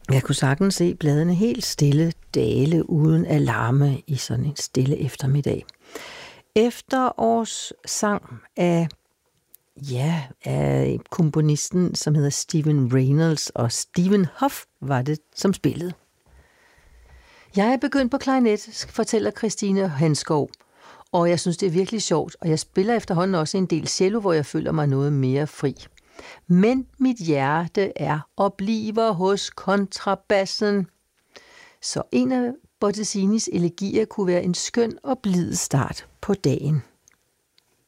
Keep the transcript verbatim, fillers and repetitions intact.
Jeg kunne sagtens se bladene helt stille dale uden at larme i sådan en stille eftermiddag. Efterårssang af, ja, af komponisten, som hedder Stephen Reynolds, og Stephen Hoff var det, som spillede. Jeg er begyndt på klarinet, fortæller Christine Henskov, og jeg synes, det er virkelig sjovt, og jeg spiller efterhånden også en del cello, hvor jeg føler mig noget mere fri. Men mit hjerte er og bliver hos kontrabassen. Så en af Botticellis elegier kunne være en skøn og blid start på dagen.